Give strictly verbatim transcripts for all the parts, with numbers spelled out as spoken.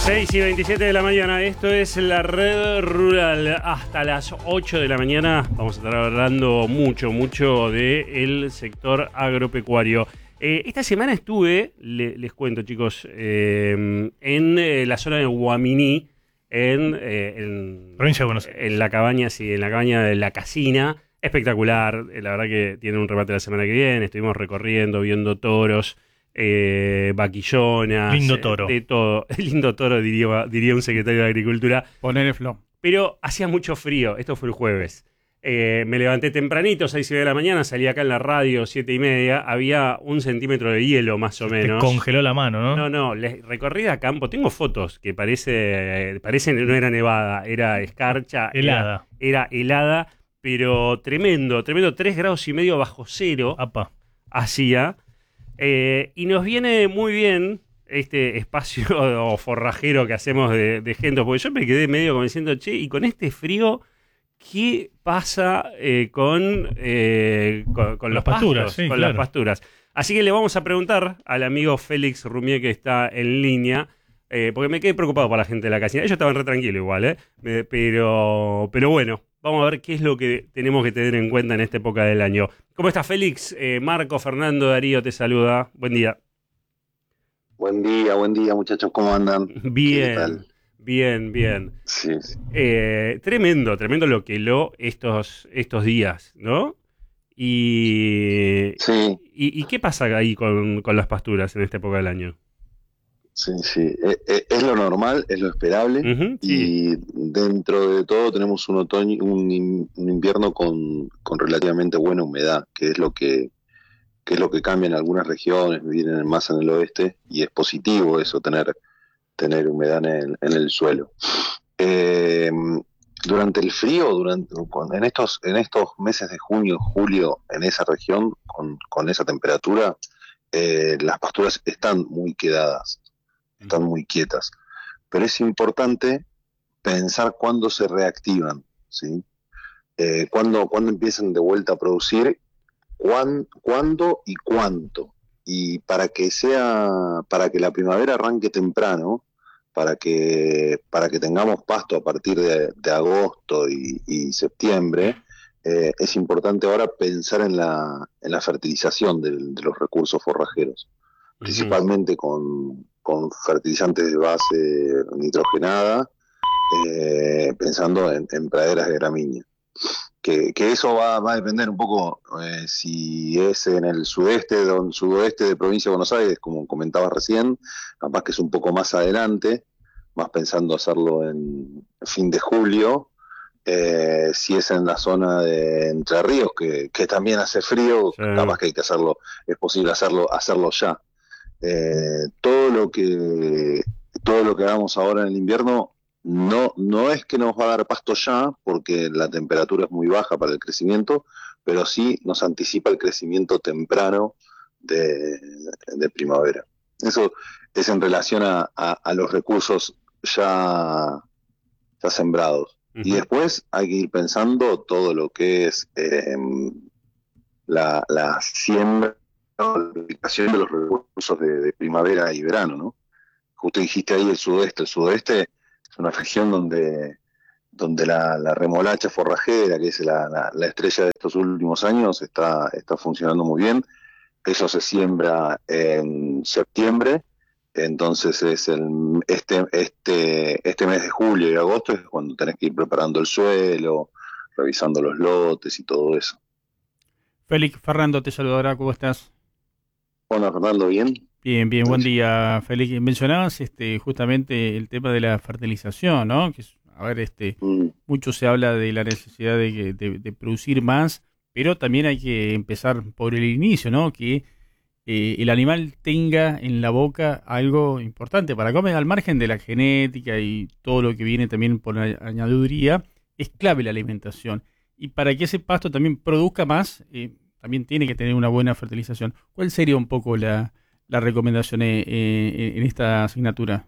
seis y veintisiete de la mañana, esto es la Red Rural. Hasta las ocho de la mañana vamos a estar hablando mucho, mucho del sector agropecuario. Eh, esta semana estuve, le, les cuento chicos, eh, en eh, la zona de Guaminí, en, eh, en, Provincia de Buenos Aires. en la cabaña, sí, en la cabaña de La Casina. Espectacular, eh, la verdad que tiene un remate la semana que viene. Estuvimos recorriendo, viendo toros, eh, vaquillonas, Lindo toro. eh, de todo. Lindo toro, diría, diría un secretario de Agricultura. Poner el flow. Pero hacía mucho frío, esto fue el jueves. Eh, me levanté tempranito, seis y media de la mañana, salí acá en la radio, siete y media, había un centímetro de hielo más o Te menos. congeló la mano, ¿no? No, no, les recorrí a campo, tengo fotos que parece, eh, parece no era nevada, era escarcha. Helada. Era, era helada, pero tremendo, tremendo, tres grados y medio bajo cero Apa. hacía. Eh, y nos viene muy bien este espacio o forrajero que hacemos de, de gente, porque yo me quedé medio como diciendo, che, y con este frío, ¿qué pasa eh, con, eh, con, con los las pasturas, pastos, sí, con claro. las pasturas? Así que le vamos a preguntar al amigo Félix Rumier, que está en línea, eh, porque me quedé preocupado por la gente de La Casina. Ellos estaban re tranquilos igual, ¿eh? Me- pero, pero bueno, vamos a ver qué es lo que tenemos que tener en cuenta en esta época del año. ¿Cómo estás, Félix? Eh, Marco, Fernando, Darío te saluda. Buen día. Buen día, buen día muchachos, ¿cómo andan? ¿Qué Bien, tal? bien, bien. Sí, sí. Eh, tremendo, tremendo lo que lo estos, estos días, ¿no? Y, Sí, y, ¿y qué pasa ahí con, con las pasturas en esta época del año? sí, sí. E- e- Es, lo normal, es lo esperable. Ujú, sí. Y dentro de todo tenemos un otoño, un, in- un invierno con, con relativamente buena humedad, que es lo que, que es lo que cambia en algunas regiones, vienen más en el oeste, y es positivo eso, tener, tener humedad en el, en el suelo. Eh, durante el frío, durante, con- en estos, en estos meses de junio, julio, en esa región, con, con esa temperatura, eh, las pasturas están muy quedadas, están muy quietas. Pero es importante pensar cuándo se reactivan, ¿sí? Eh, cuándo, cuándo empiezan de vuelta a producir, cuán, cuándo y cuánto. Y para que sea, para que la primavera arranque temprano, para que, para que tengamos pasto a partir de, de agosto y, y septiembre, eh, es importante ahora pensar en la, en la fertilización del- de los recursos forrajeros, Ujú. principalmente con, con fertilizantes de base nitrogenada, eh, pensando en, en praderas de gramínea. Que, que eso va, va a depender un poco eh, si es en el sudeste, don, sudoeste de provincia de Buenos Aires, como comentabas recién, capaz que es un poco más adelante, más pensando hacerlo en fin de julio. Eh, si es en la zona de Entre Ríos, que, que también hace frío, Sí. capaz que hay que hacerlo, es posible hacerlo, hacerlo ya. Eh, todo lo que todo lo que hagamos ahora en el invierno no, no es que nos va a dar pasto ya, porque la temperatura es muy baja para el crecimiento, pero sí nos anticipa el crecimiento temprano de, de primavera. Eso es en relación a, a, a los recursos ya, ya sembrados. Ujú. Y después hay que ir pensando todo lo que es eh, la, la siembra, o la aplicación de los recursos de, de primavera y verano, ¿no? Justo dijiste ahí el sudoeste. El sudoeste es una región donde, donde la, la remolacha forrajera, que es la, la, la estrella de estos últimos años, está, está funcionando muy bien. Eso se siembra en septiembre, entonces es el, este, este, este mes de julio y agosto es cuando tenés que ir preparando el suelo, revisando los lotes y todo eso. Félix, Fernando te saludará, ¿cómo estás? Bueno, Fernando, ¿bien? Bien, bien, buen día, Félix. Mencionabas este, justamente el tema de la fertilización, ¿no? Que es, a ver, este, Mm, mucho se habla de la necesidad de, que- de- de producir más, pero también hay que empezar por el inicio, ¿no? Que eh, el animal tenga en la boca algo importante para comer, al margen de la genética y todo lo que viene también por la añadiduría, es clave la alimentación. Y para que ese pasto también produzca más, eh, también tiene que tener una buena fertilización. ¿Cuál sería un poco la, la recomendación eh, eh, en esta asignatura?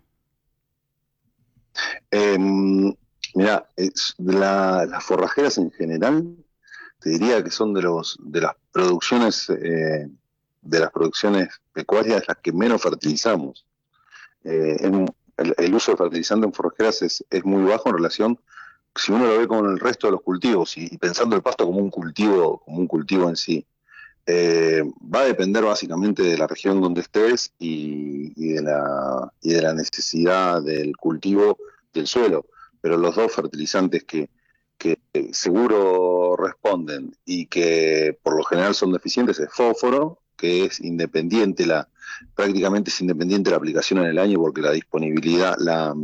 Eh, mira, es- la- las forrajeras en general, te diría que son de los de las producciones eh, de las producciones pecuarias las que menos fertilizamos. Eh, es- el, el el uso de fertilizante en forrajeras es, es muy bajo en relación, si uno lo ve con el resto de los cultivos y, y pensando el pasto como un cultivo, como un cultivo en sí. Eh, va a depender básicamente de la región donde estés y, y, de la, y de la necesidad del cultivo del suelo, pero los dos fertilizantes que, que seguro responden y que por lo general son deficientes es fósforo, que es independiente, la prácticamente es independiente la aplicación en el año porque la disponibilidad, la,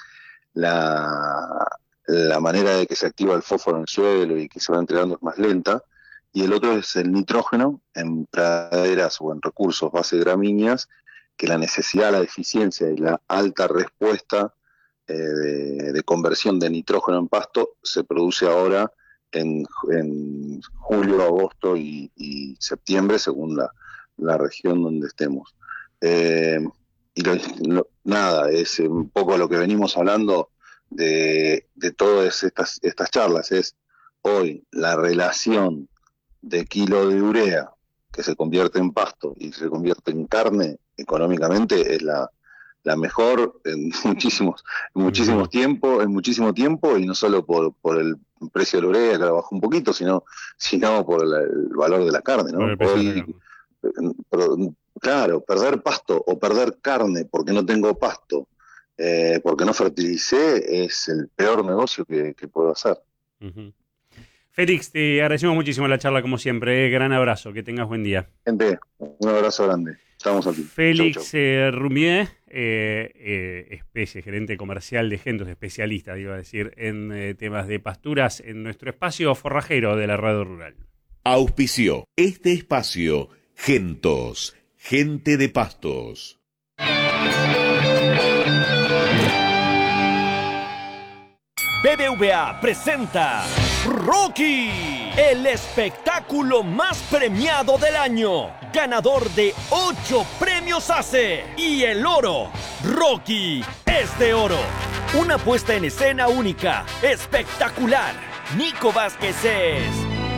la, la manera de que se activa el fósforo en el suelo y que se va entregando es más lenta. Y el otro es el nitrógeno en praderas o en recursos base gramíneas, que la necesidad, la deficiencia y la alta respuesta eh, de, de conversión de nitrógeno en pasto se produce ahora en, en julio, agosto y, y septiembre, según la, la región donde estemos. Eh, y lo, lo, nada, es un poco lo que venimos hablando de, de todas estas, estas charlas, es hoy la relación de kilo de urea que se convierte en pasto y se convierte en carne económicamente es la, la mejor en muchísimos en muchísimos uh-huh. tiempos en muchísimo tiempo y no solo por, por el precio de la urea que la bajó un poquito sino sino por el, el valor de la carne, ¿no? Hoy, pero, claro, perder pasto o perder carne porque no tengo pasto eh, porque no fertilicé es el peor negocio que, que puedo hacer. Uh-huh. Félix, te agradecemos muchísimo la charla como siempre, eh. gran abrazo, que tengas buen día. Gente, un abrazo grande, estamos aquí. Félix chau, chau. Eh, Roumier, eh, eh, especie, gerente comercial de Gentos, especialista, iba a decir, en eh, temas de pasturas en nuestro espacio forrajero de la radio rural. Auspició este espacio Gentos, gente de pastos. B B V A presenta Rocky, el espectáculo más premiado del año, ganador de ocho premios A C E y el oro. Rocky es de oro. Una puesta en escena única, espectacular. Nico Vázquez es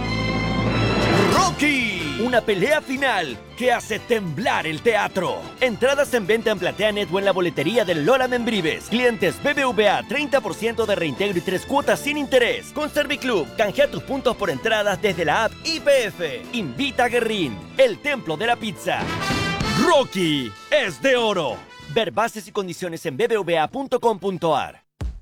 Rocky. Una pelea final que hace temblar el teatro. Entradas en venta en PlateaNet o en la boletería del Lola Membrives. Clientes B B V A, treinta por ciento de reintegro y tres cuotas sin interés. Con Serviclub, canjea tus puntos por entradas desde la app I P F. Invita a Guerrín, el templo de la pizza. Rocky es de oro. Ver bases y condiciones en b b v a punto com punto a r.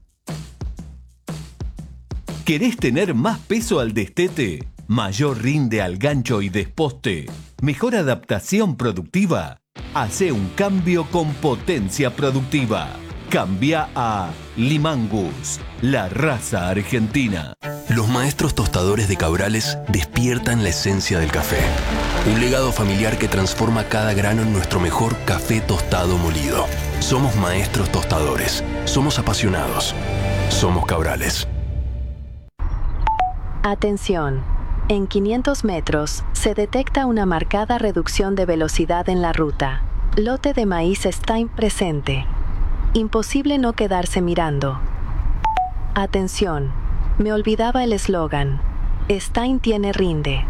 ¿Querés tener más peso al destete? ¿Mayor rinde al gancho y desposte? ¿Mejor adaptación productiva? Hace un cambio con potencia productiva. Cambia a Limangus, la raza argentina. Los maestros tostadores de Cabrales despiertan la esencia del café. Un legado familiar que transforma cada grano en nuestro mejor café tostado molido. Somos maestros tostadores. Somos apasionados. Somos Cabrales. Atención. En quinientos metros, se detecta una marcada reducción de velocidad en la ruta. Lote de maíz Stein presente. Imposible no quedarse mirando. Atención, me olvidaba el eslogan. Stein tiene rinde.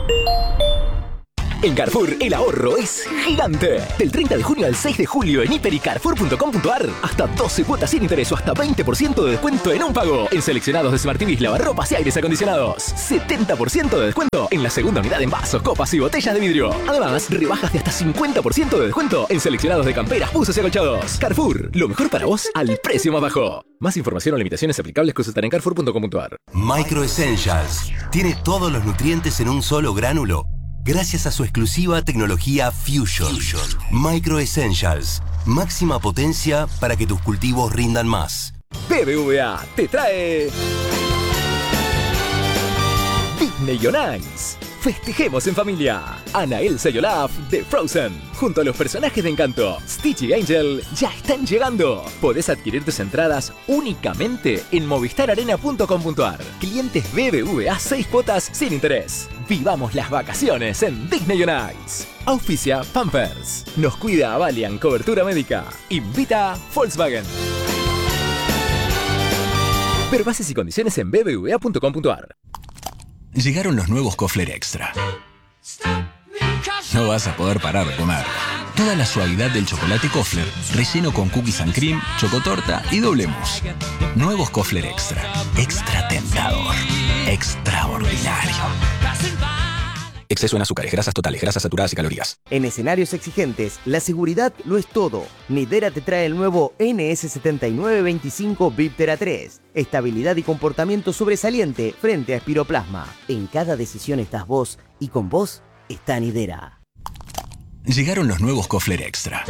En Carrefour, el ahorro es gigante. Del treinta de junio al seis de julio en hiper y carrefour punto com punto a r. Hasta doce cuotas sin interés o hasta veinte por ciento de descuento en un pago. En seleccionados de Smart T Vs, lavarropas y aires acondicionados. setenta por ciento de descuento en la segunda unidad en vasos, copas y botellas de vidrio. Además, rebajas de hasta cincuenta por ciento de descuento en seleccionados de camperas, buzos y acolchados. Carrefour, lo mejor para vos al precio más bajo. Más información o limitaciones aplicables consultar en carrefour punto com punto a r. Micro Essentials tiene todos los nutrientes en un solo gránulo, gracias a su exclusiva tecnología Fusion. Fusion. Micro Essentials, máxima potencia para que tus cultivos rindan más. B B V A te trae Disney on Ice. Festejemos en familia. Ana, Elsa y Olaf de Frozen, junto a los personajes de Encanto, Stitch y Angel, ya están llegando. Podés adquirir tus entradas únicamente en movistar arena punto com punto a r. Clientes B B V A, seis cuotas sin interés. Vivamos las vacaciones en Disney on Ice. Auspicia Pampers. Nos cuida Avalian Cobertura Médica. Invita Volkswagen. Ver bases y condiciones en b b v a punto com punto a r. Llegaron los nuevos Kofler Extra. No vas a poder parar de comer. Toda la suavidad del chocolate Kofler, relleno con cookies and cream, chocotorta y doble mousse. Nuevos Kofler Extra. Extra tentador. Extraordinario. Exceso en azúcares, grasas totales, grasas saturadas y calorías. En escenarios exigentes, la seguridad lo es todo. Nidera te trae el nuevo N S setenta y nueve veinticinco Viptera tres. Estabilidad y comportamiento sobresaliente frente a espiroplasma. En cada decisión estás vos y con vos está Nidera. Llegaron los nuevos Kofler Extra.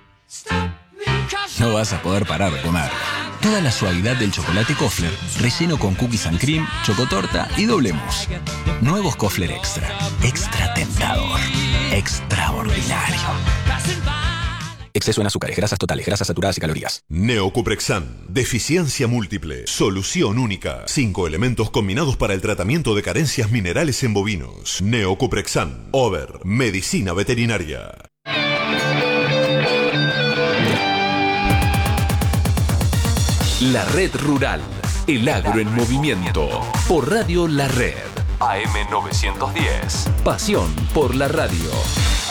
No vas a poder parar de comer. Toda la suavidad del chocolate Kofler, relleno con cookies and cream, chocotorta y doble mousse. Nuevos Kofler Extra. Extra tentador. Extraordinario. Exceso en azúcares, grasas totales, grasas saturadas y calorías. Neocuprexan. Deficiencia múltiple. Solución única. Cinco elementos combinados para el tratamiento de carencias minerales en bovinos. Neocuprexan. Over. Medicina veterinaria. La Red Rural. El agro en movimiento. Por Radio La Red. A M novecientos diez. Pasión por la radio.